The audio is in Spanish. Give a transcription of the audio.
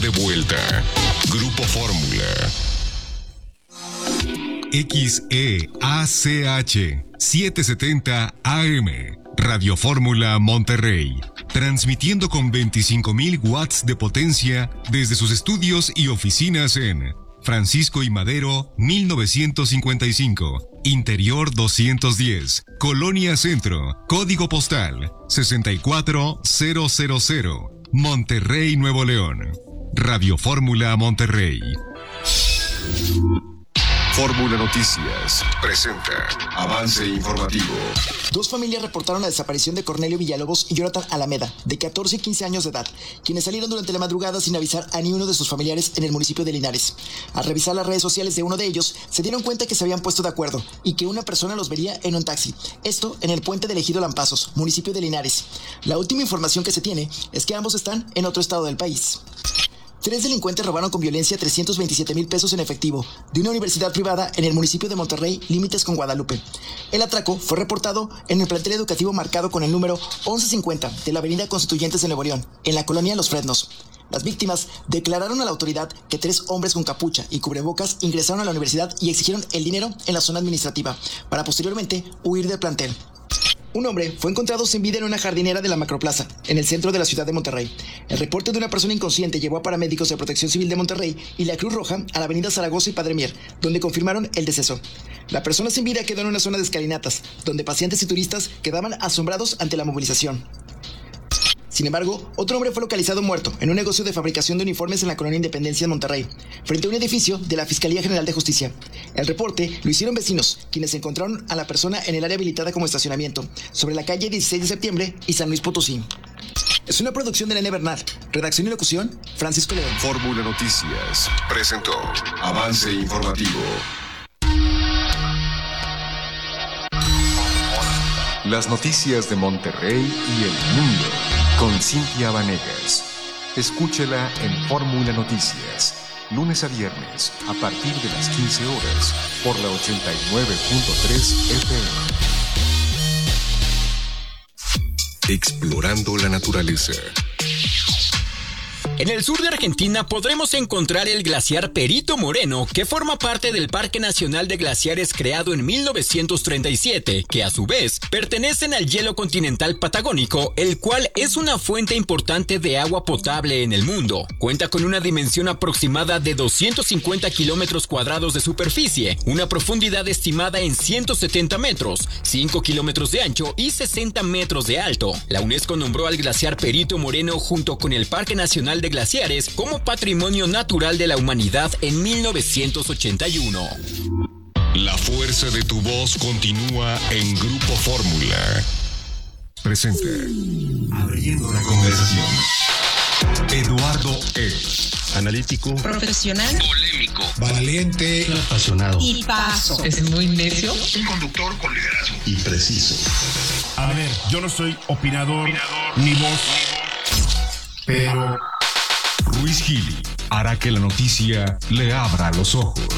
vuelta. Grupo Fórmula. XEACH 770 AM. Radio Fórmula Monterrey. Transmitiendo con 25,000 watts de potencia desde sus estudios y oficinas en Francisco y Madero, 1955. Interior 210. Colonia Centro. Código postal 64000. Monterrey, Nuevo León. Radio Fórmula Monterrey. Fórmula Noticias presenta avance informativo. Dos familias reportaron la desaparición de Cornelio Villalobos y Jonathan Alameda, de 14 y 15 años de edad, quienes salieron durante la madrugada sin avisar a ni uno de sus familiares en el municipio de Linares. Al revisar las redes sociales de uno de ellos, se dieron cuenta que se habían puesto de acuerdo y que una persona los vería en un taxi. Esto en el puente del Ejido Lampazos, municipio de Linares. La última información que se tiene es que ambos están en otro estado del país. 3 delincuentes robaron con violencia 327,000 pesos en efectivo de una universidad privada en el municipio de Monterrey, límites con Guadalupe. El atraco fue reportado en el plantel educativo marcado con el número 1150 de la avenida Constituyentes de Nuevo León, en la colonia Los Fresnos. Las víctimas declararon a la autoridad que 3 hombres con capucha y cubrebocas ingresaron a la universidad y exigieron el dinero en la zona administrativa, para posteriormente huir del plantel. Un hombre fue encontrado sin vida en una jardinera de la Macroplaza, en el centro de la ciudad de Monterrey. El reporte de una persona inconsciente llevó a paramédicos de Protección Civil de Monterrey y la Cruz Roja a la avenida Zaragoza y Padre Mier, donde confirmaron el deceso. La persona sin vida quedó en una zona de escalinatas, donde pacientes y turistas quedaban asombrados ante la movilización. Sin embargo, otro hombre fue localizado muerto en un negocio de fabricación de uniformes en la colonia Independencia en Monterrey, frente a un edificio de la Fiscalía General de Justicia. El reporte lo hicieron vecinos, quienes encontraron a la persona en el área habilitada como estacionamiento, sobre la calle 16 de septiembre y San Luis Potosí. Es una producción de Elena Bernal. Redacción y locución, Francisco León. Fórmula Noticias presentó avance informativo. Las noticias de Monterrey y el mundo con Cintia Vanegas. Escúchela en Fórmula Noticias, lunes a viernes a partir de las 15 horas por la 89.3 FM. Explorando la naturaleza. En el sur de Argentina podremos encontrar el glaciar Perito Moreno, que forma parte del Parque Nacional de Glaciares creado en 1937, que a su vez pertenecen al hielo continental patagónico, el cual es una fuente importante de agua potable en el mundo. Cuenta con una dimensión aproximada de 250 kilómetros cuadrados de superficie, una profundidad estimada en 170 metros, 5 kilómetros de ancho y 60 metros de alto. La UNESCO nombró al glaciar Perito Moreno junto con el Parque Nacional de Glaciares como Patrimonio Natural de la Humanidad en 1981. La fuerza de tu voz continúa en Grupo Fórmula. Presenta Abriendo la conversación. Eduardo X. Analítico, profesional, polémico, valiente, apasionado y paso. Es muy necio. Un conductor con liderazgo y preciso. A ver, yo no soy opinador. Ni voz. Pero Ruiz Gili hará que la noticia le abra los ojos.